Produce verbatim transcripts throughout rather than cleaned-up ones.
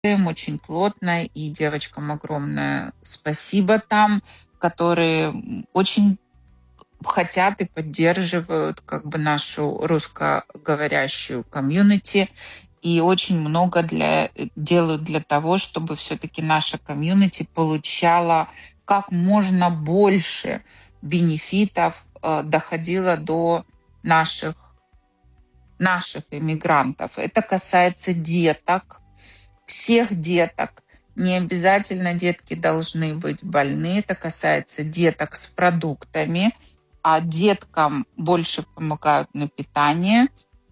очень плотно, и девочкам огромное спасибо там, которые очень хотят и поддерживают как бы нашу русскоговорящую комьюнити, и очень много для, делают для того, чтобы все-таки наша комьюнити получала как можно больше бенефитов, э, доходила до наших, наших иммигрантов. Это касается деток, всех деток. Не обязательно детки должны быть больны. Это касается деток с продуктами, а деткам больше помогают на питание.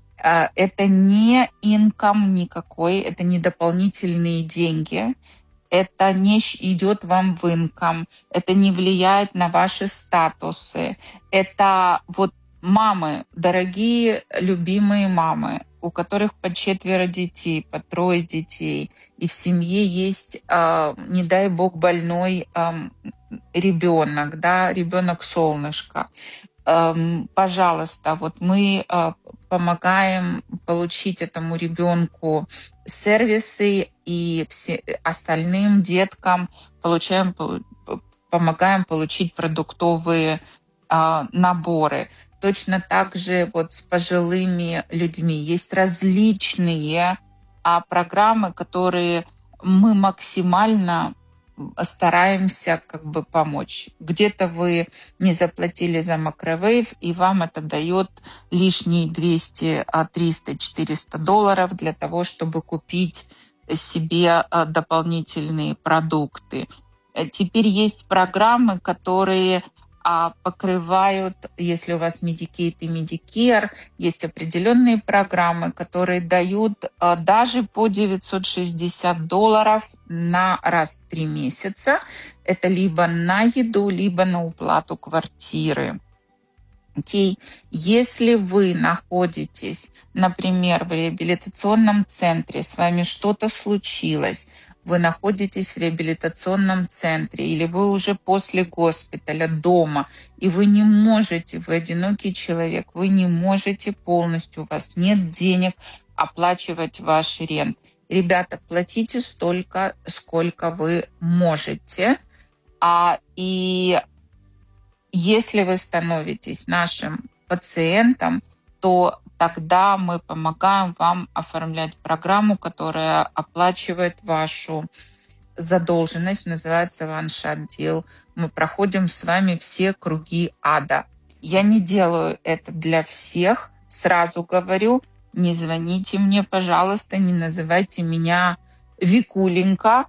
Это не инком никакой, это не дополнительные деньги. Это не идет вам в инком, это не влияет на ваши статусы. Это вот мамы, дорогие, любимые мамы, у которых по четверо детей, по трое детей, и в семье есть, э, не дай бог, больной э, ребенок, да, ребенок-солнышко. Э, пожалуйста, вот мы э, помогаем получить этому ребенку сервисы, и все остальным деткам получаем, помогаем получить продуктовые э, наборы. Точно так же вот с пожилыми людьми есть различные а, программы, которые мы максимально стараемся как бы помочь. Где-то вы не заплатили за микровейв, и вам это дает лишние двести, триста, четыреста долларов для того, чтобы купить себе дополнительные продукты. Теперь есть программы, которые а покрывают, если у вас Medicaid и Medicare, есть определенные программы, которые дают а, даже по девятьсот шестьдесят долларов на раз в три месяца. Это либо на еду, либо на уплату квартиры. Okay. Если вы находитесь, например, в реабилитационном центре, с вами что-то случилось, вы находитесь в реабилитационном центре, или вы уже после госпиталя дома, и вы не можете, вы одинокий человек, вы не можете полностью, у вас нет денег оплачивать ваш рент. Ребята, платите столько, сколько вы можете, а, и если вы становитесь нашим пациентом, то тогда мы помогаем вам оформлять программу, которая оплачивает вашу задолженность, называется One Shot Deal. Мы проходим с вами все круги ада. Я не делаю это для всех, сразу говорю, не звоните мне, пожалуйста, не называйте меня Викуленька.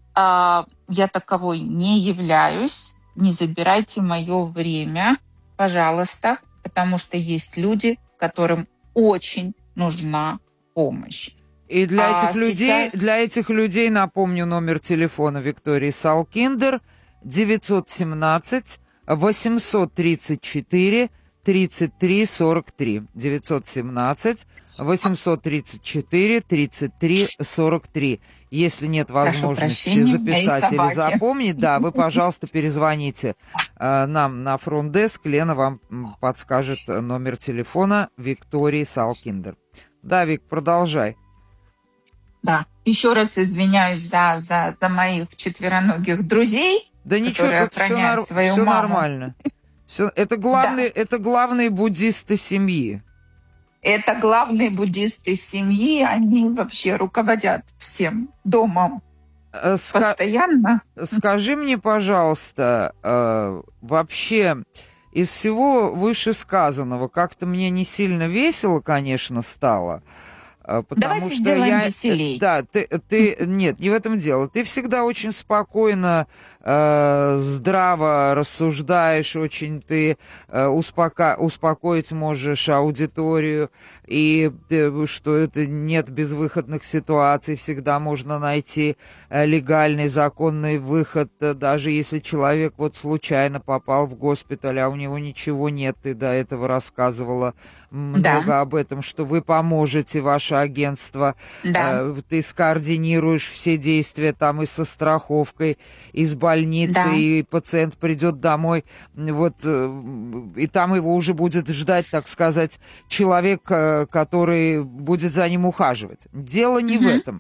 Я таковой не являюсь. Не забирайте мое время, пожалуйста, потому что есть люди, которым очень нужна помощь. И для а этих людей, сейчас... для этих людей напомню номер телефона Виктории Салкиндер девятьсот семнадцать восемьсот тридцать четыре тридцать три сорок три. девятьсот семнадцать восемьсот тридцать четыре тридцать три сорок три. Если нет возможности записать или запомнить, да, вы, пожалуйста, перезвоните э, нам на фронт-деск. Лена вам подскажет номер телефона Виктории Салкиндер. Да, Вик, продолжай. Да, еще раз извиняюсь за, за, за моих четвероногих друзей, да ничего, которые тут все, охраняют нар- свою все маму. нормально. Все, это, главные, да. это главные буддисты семьи. Это главные буддисты семьи, они вообще руководят всем домом Ска- постоянно. Скажи мне, пожалуйста, э, вообще из всего вышесказанного как-то мне не сильно весело, конечно, стало. Потому Давайте что сделаем я, веселей. Да, ты, ты, нет, не в этом дело. Ты всегда очень спокойно, э, здраво рассуждаешь, очень ты э, успока, успокоить можешь аудиторию, и э, что это нет безвыходных ситуаций, всегда можно найти э, легальный, законный выход, э, даже если человек вот случайно попал в госпиталь, а у него ничего нет, ты до этого рассказывала много да. об этом, что вы поможете, ваше агентство, да. э, ты скоординируешь все действия там и со страховкой, и с больницей, да. и пациент придет домой, вот, э, и там его уже будет ждать, так сказать, человек, э, который будет за ним ухаживать. Дело не угу. в этом.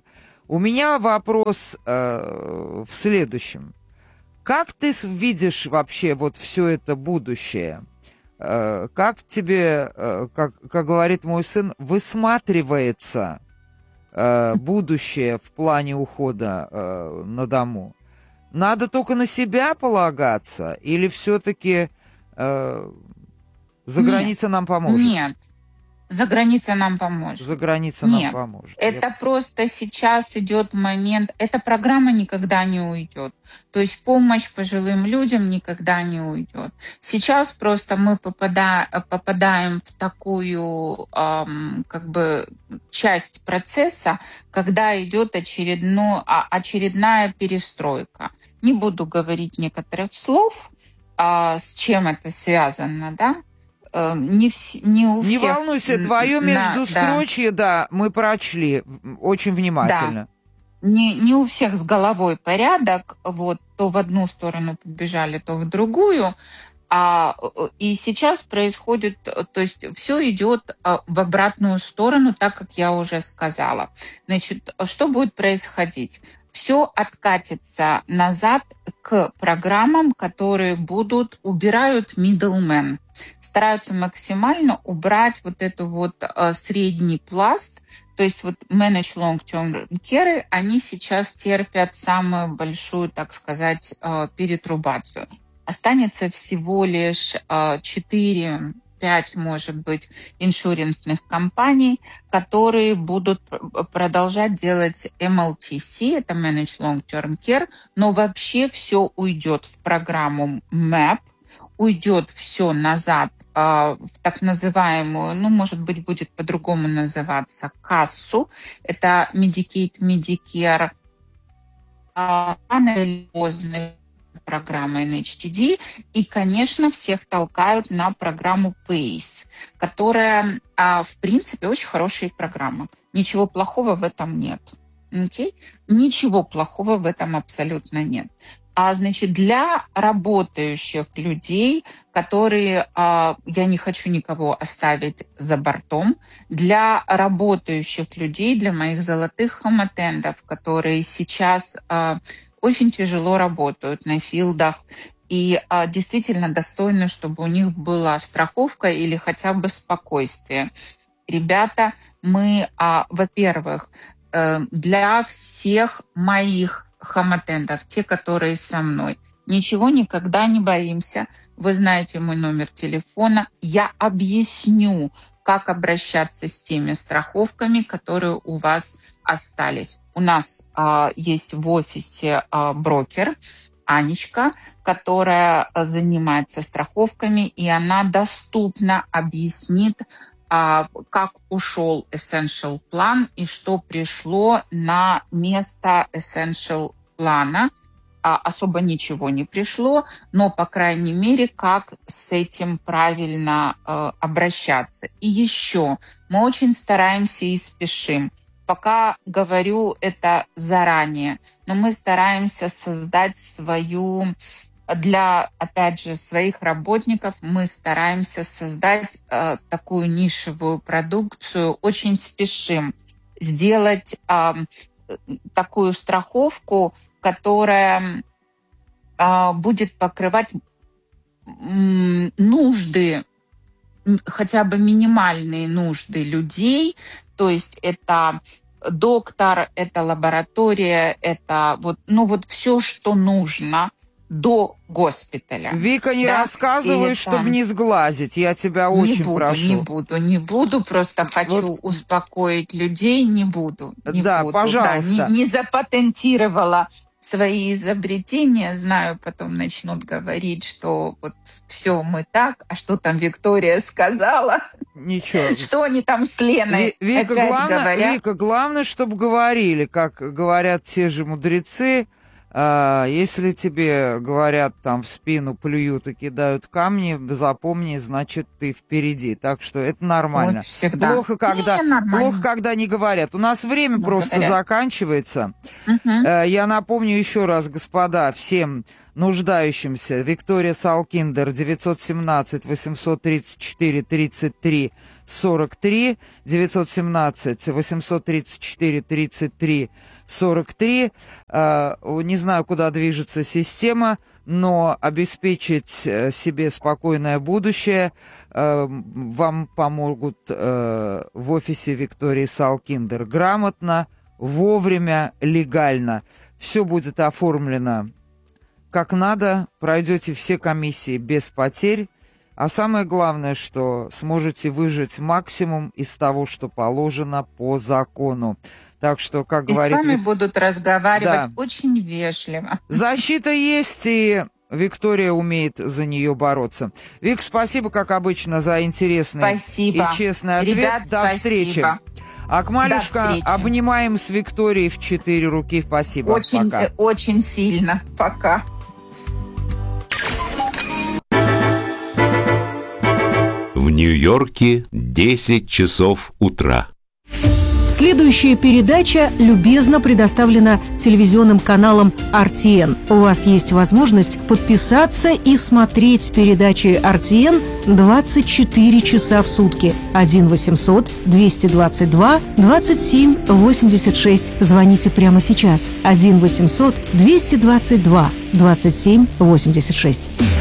У меня вопрос э, в следующем. Как ты видишь вообще вот все это будущее? Э, как тебе, э, как, как говорит мой сын, высматривается э, будущее в плане ухода э, на дому? Надо только на себя полагаться или все-таки э, за граница нам поможет? Нет. За граница нам поможет. За граница Нет, нам поможет. это Я... просто сейчас идет момент, эта программа никогда не уйдет. То есть помощь пожилым людям никогда не уйдет. Сейчас просто мы попада, попадаем в такую эм, как бы часть процесса, когда идет очередно, очередная перестройка. Не буду говорить некоторых слов, э, с чем это связано, да? Не, в, не у не всех. волнуйся, твое междустрочье, да. да, мы прочли очень внимательно. Да. Не, не у всех с головой порядок, вот, то в одну сторону побежали, то в другую. А, и сейчас происходит, то есть все идет в обратную сторону, так как я уже сказала. Значит, что будет происходить? Все откатится назад к программам, которые будут, убирают middlemen, стараются максимально убрать вот эту вот э, средний пласт, то есть вот manage long-term care, они сейчас терпят самую большую, так сказать, э, перетрубацию. Останется всего лишь э, четыре пять, может быть, иншуренсных компаний, которые будут продолжать делать эм эл ти си, это Managed Long Term Care, но вообще все уйдет в программу мэп, уйдет все назад э, в так называемую, ну, может быть, будет по-другому называться, кассу, это Medicaid, Medicare, э, рано или поздно программа эн эйч ти ди, и, конечно, всех толкают на программу пейс, которая, в принципе, очень хорошая программа. Ничего плохого в этом нет. Okay? Ничего плохого в этом абсолютно нет. А, значит, для работающих людей, которые, я не хочу никого оставить за бортом, для работающих людей, для моих золотых хоматендов, которые сейчас очень тяжело работают на филдах и а, действительно достойны, чтобы у них была страховка или хотя бы спокойствие. Ребята, мы, а, во-первых, э, для всех моих хоматендов, те, которые со мной, ничего никогда не боимся. Вы знаете мой номер телефона. Я объясню, как обращаться с теми страховками, которые у вас остались. У нас а, есть в офисе а, брокер Анечка, которая а, занимается страховками, и она доступно объяснит, а, как ушел Essential план и что пришло на место Essential плана. А, особо ничего не пришло, но, по крайней мере, как с этим правильно а, обращаться. И еще мы очень стараемся и спешим. Пока говорю это заранее, но мы стараемся создать свою, для, опять же, своих работников, мы стараемся создать э, такую нишевую продукцию, очень спешим сделать э, такую страховку, которая э, будет покрывать м, нужды, хотя бы минимальные нужды людей. То есть это доктор, это лаборатория, это вот, ну вот все, что нужно до госпиталя. Вика, не да? рассказывай, это... чтобы не сглазить. Я тебя очень не буду, прошу. Не буду, не буду. Просто хочу вот... успокоить людей. Не буду. Не да, буду. пожалуйста. Да, не, не запатентировала свои изобретения, знаю, потом начнут говорить, что вот все мы так, а что там Виктория сказала? Ничего. Что они там с Леной Ви- Вика, опять главное, говорят? Вика, главное, чтобы говорили, как говорят те же мудрецы, а, если тебе говорят там в спину, плюют и кидают камни, запомни, значит, ты впереди. Так что это нормально. Вот всегда. Плохо, когда, плохо, когда не говорят. У нас время ну, просто говорят. заканчивается. Угу. Я напомню еще раз, господа, всем нуждающимся. Виктория Салкиндер, девятьсот семнадцать восемьсот тридцать четыре тридцать три сорок три, девятьсот семнадцать восемьсот тридцать четыре тридцать три сорок три. Не знаю, куда движется система, но обеспечить себе спокойное будущее вам помогут в офисе Виктории Салкиндер грамотно, вовремя, легально. Все будет оформлено как надо, пройдете все комиссии без потерь, а самое главное, что сможете выжать максимум из того, что положено по закону. Так что, как и говорит... с вами будут разговаривать да. очень вежливо. Защита есть, и Виктория умеет за нее бороться. Вик, спасибо, как обычно, за интересный спасибо. и честный ответ. Ребят, До спасибо. встречи. Акмалюшка, обнимаем с Викторией в четыре руки. Спасибо. Очень, Пока. очень сильно. Пока. В Нью-Йорке десять часов утра. Следующая передача любезно предоставлена телевизионным каналом эр ти эн. У вас есть возможность подписаться и смотреть передачи эр ти эн двадцать четыре часа в сутки. один восемьсот двести двадцать два двадцать семь восемьдесят шесть. Звоните прямо сейчас. один восемьсот двести двадцать два двадцать семь восемьдесят шесть.